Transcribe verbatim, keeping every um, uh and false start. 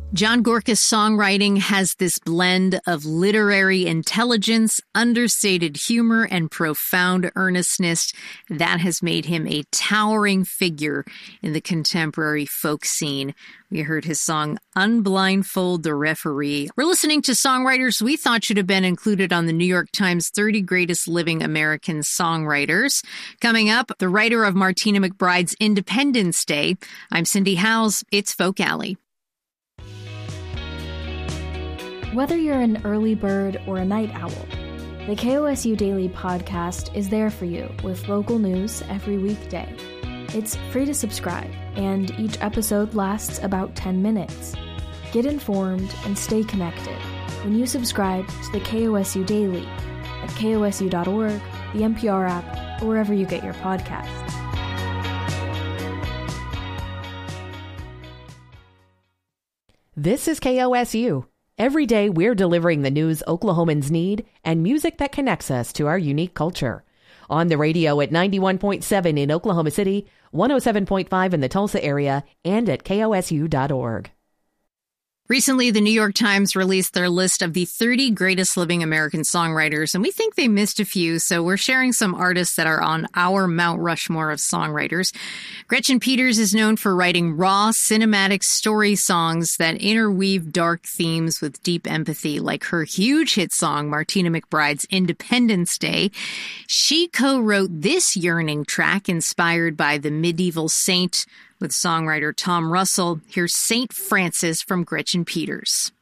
John Gorka's songwriting has this blend of literary intelligence, understated humor, and profound earnestness that has made him a towering figure in the contemporary folk scene. We heard his song Unblindfold the Referee. We're listening to songwriters we thought should have been included on the New York Times thirty Greatest Living American Songwriters. Coming up, the writer of Martina McBride's Independence Day. I'm Cindy Howes. It's Folk Alley. Whether you're an early bird or a night owl, the K O S U Daily podcast is there for you with local news every weekday. It's free to subscribe, and each episode lasts about ten minutes. Get informed and stay connected when you subscribe to the K O S U Daily at K O S U dot org, the N P R app, or wherever you get your podcasts. This is K O S U. Every day, we're delivering the news Oklahomans need and music that connects us to our unique culture. On the radio at ninety-one point seven in Oklahoma City, one oh seven point five in the Tulsa area, and at K O S U dot org. Recently, the New York Times released their list of the thirty greatest living American songwriters, and we think they missed a few, so we're sharing some artists that are on our Mount Rushmore of songwriters. Gretchen Peters is known for writing raw, cinematic story songs that interweave dark themes with deep empathy, like her huge hit song, Martina McBride's Independence Day. She co-wrote this yearning track inspired by the medieval saint with songwriter Tom Russell. Here's Saint Francis from Gretchen Peters.